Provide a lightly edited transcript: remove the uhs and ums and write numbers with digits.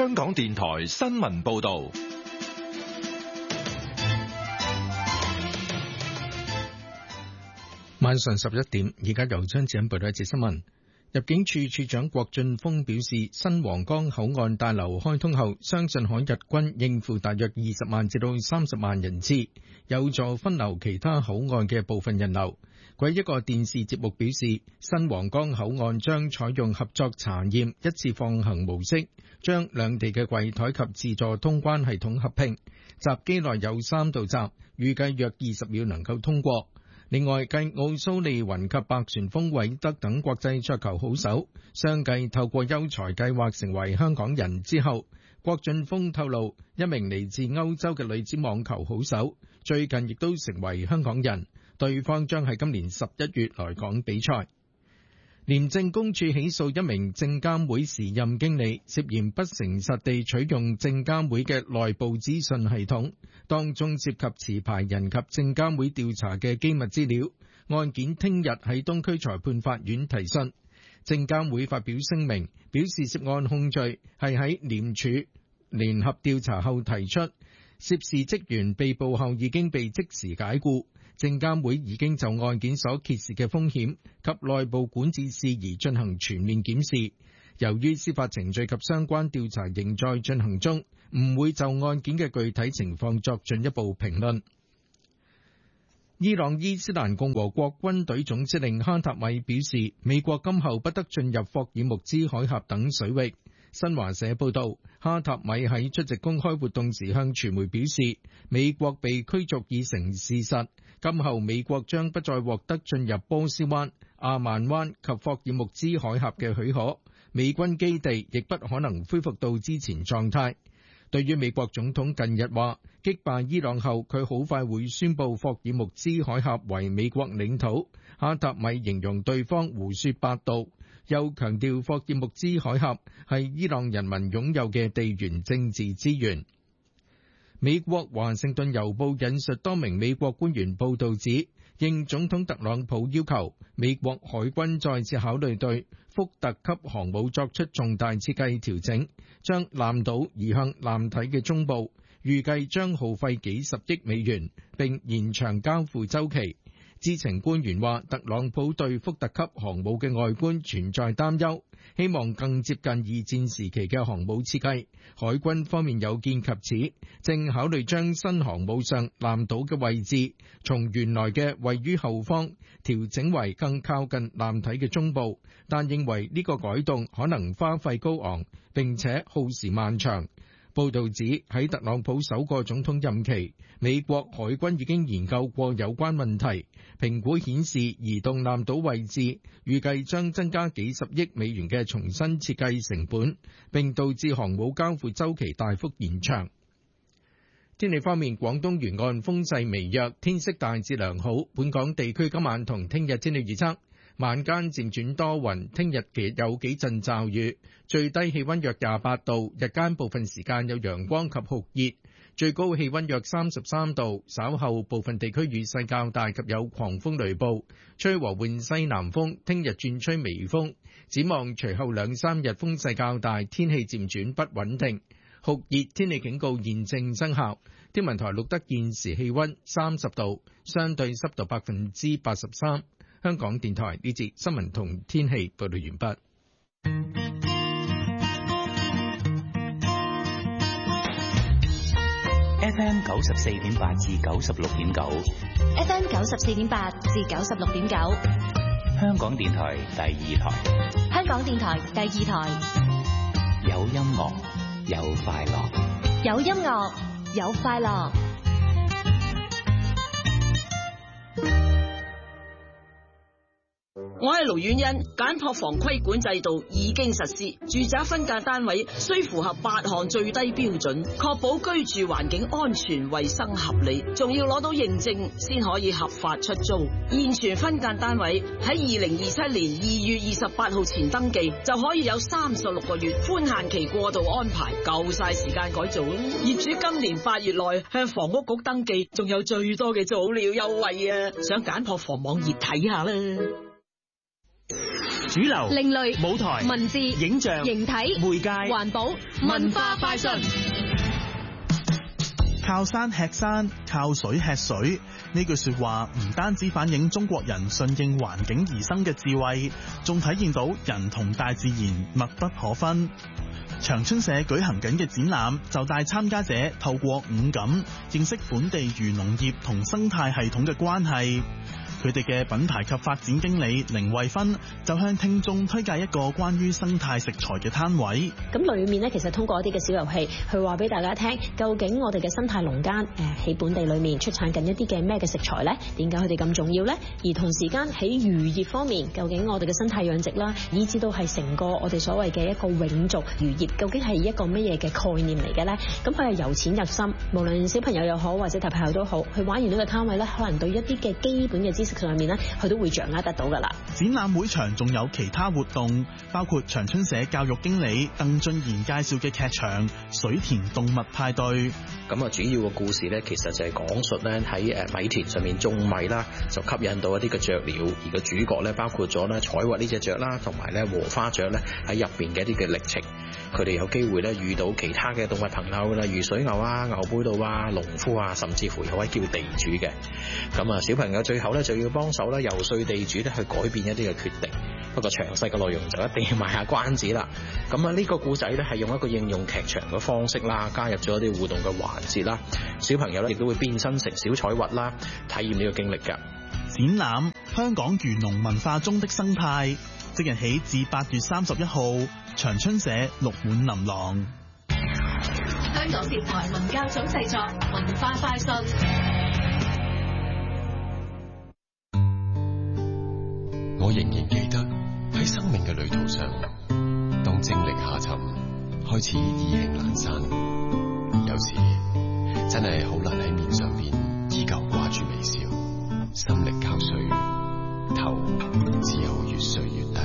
香港電台新聞報道。 晚上11點，而家由張子欣報道一節新聞。入境處處長郭俊峰表示，新皇崗口岸大樓開通後，相信可日均應付大約20萬至到30萬人次，有助分流其他口岸嘅部分人流。佢喺一個電視節目表示，新皇崗口岸將採用合作查驗一次放行模式，將兩地嘅櫃台及自助通關系統合併，閘機內有3道閘，預計約20秒能夠通過。另外，繼奧蘇利雲及白旋風韋德等國際桌球好手相繼透過優才計劃成為香港人之後，郭俊峰透露，一名嚟自歐洲嘅女子網球好手最近亦都成為香港人，對方將喺今年11月來港比賽。廉政公署起訴一名證監會時任經理，涉嫌不誠實地取用證監會嘅內部資訊系統，當中涉及持牌人及證監會調查嘅機密資料。案件聽日喺東區裁判法院提訊。證監會發表聲明，表示涉案控罪係喺廉署聯合調查後提出，涉事職員被捕後已經被即時解僱。證監會已經就案件所揭示嘅風險及內部管治事宜進行全面檢視。由於司法程序及相關調查仍在進行中，唔會就案件嘅具體情況作進一步評論。伊朗伊斯蘭共和國軍隊總司令哈塔米表示，美國今後不得進入霍爾木茲海峽等水域。新華社報道，哈塔米喺出席公開活動時向傳媒表示，美國被驅逐已成事實，今後美國將不再獲得進入波斯灣、阿曼灣及霍爾木茲海峽嘅許可，美軍基地亦不可能恢復到之前狀態。對於美國總統近日話擊敗伊朗後，佢好快會宣布霍爾木茲海峽為美國領土，哈塔米形容對方胡說八道，又強調霍爾木茲海峽係伊朗人民擁有嘅地緣政治資源。美國華盛頓郵報引述多名美國官員報道指，應總統特朗普要求，美國海軍再次考慮對福特級航母作出重大設計調整，將艦島移向艦體嘅中部，預計將耗費幾十億美元，並延長交付週期。知情官員話，特朗普對福特級航母嘅外觀存在擔憂，希望更接近二戰時期嘅航母設計。海軍方面有見及此，正考慮將新航母上艦島嘅位置從原來嘅位於後方調整為更靠近艦體嘅中部，但認為呢個改動可能花費高昂並且耗時漫長。報道指，喺特朗普首個總統任期，美國海軍已經研究過有關問題，評估顯示移動艦島位置預計將增加幾十億美元嘅重新設計成本，並導致航母交付週期大幅延長。天氣方面，廣東沿岸風勢微弱，天色大致良好。本港地區今晚同聽日天氣預測，晚間漸轉多雲，聽日其實有幾陣驟雨，最低氣溫約28度，日間部分時間有陽光及酷熱，最高氣溫約33度。稍後部分地區雨勢較大及有狂風雷暴，吹和緩西南風，聽日轉吹微風。展望隨後2-3日風勢較大，天氣漸轉不穩定，酷熱天氣警告現正生效。天文台錄得現時氣溫30度，相對濕度83%。香港電台呢節新聞同天氣報道完畢。 FM 94.8至96.9 ，FM 94.8至96.9， 香港電台第二台， 香港電台第二台， 有音樂，有快樂， 有音樂，有快樂。 我係盧婉欣，簡樸房規管制度已經實施，住宅分間單位需符合8項最低標準，確保居住環境安全、衛生合理，仲要攞到認證先可以合法出租。現存分間單位喺2027年2月28號前登記，就可以有36個月寬限期過渡安排，夠晒時間改造。業主今年8月內向房屋局登記，仲有最多嘅早鳥優惠啊！上簡樸房網頁睇下啦。 主流、 另類、 舞台、 文字、 影像、 形體、 媒介、 環保、文化快訊。 靠山吃山，靠水吃水，呢句說話唔單止反映中國人順應環境而生嘅智慧，仲體現到人同大自然密不可分。長春社舉行緊嘅展覽就帶參加者透過五感認識本地漁農業同生態系統嘅關係。佢哋嘅品牌及發展經理凌慧芬就向聽眾推介一個關於生態食材嘅攤位。 咁裏面呢，其實通過一啲嘅小遊戲，去話俾大家聽，究竟我哋嘅生態農間喺本地裏面出產緊一啲嘅咩嘅食材呢？點解佢哋咁重要呢？而同時間喺漁業方面，究竟我哋嘅生態養殖啦，以至到係成個我哋所謂嘅一個永續漁業，究竟係一個乜嘢嘅概念嚟嘅呢？咁佢係由淺入深，無論小朋友又好，或者大朋友都好，去玩完呢個攤位呢，可能對一啲嘅基本嘅知識上面呢，佢都會掌握得到噶啦。 展覽會場仲有其他活動，包括長春社教育經理鄧俊賢介紹嘅劇場《水田動物派對》。 咁啊，主要嘅故事咧，其實就係講述咧喺米田上面種米啦，就吸引到一啲嘅雀鳥，而個主角咧包括咗咧彩畫呢隻雀啦，同埋咧禾花雀咧喺入邊嘅一啲嘅歷程。佢哋有機會咧遇到其他嘅動物朋友，例如水牛啊、牛背道啊、農夫啊，甚至乎有位叫地主嘅。咁啊，小朋友最後咧就要幫手咧游說地主咧去改變一啲嘅決定。不過詳細嘅內容就一定要賣下關子啦。咁啊，呢個故仔咧係用一個應用劇場嘅方式啦，加入咗一啲互動嘅環節啦。小朋友咧亦都會變身成小彩畫啦，體驗呢個經歷㗎。 展覽香港漁農文化中的生態，即日起至8月31號，長春社綠滿琳琅。 香港電台文教組製作文化快訊。 我仍然記得喺生命嘅旅途上，當精力下沉，開始意興闌珊，有時真係好難喺面上邊依舊掛住微笑，心力交瘁，頭只有越睡越低。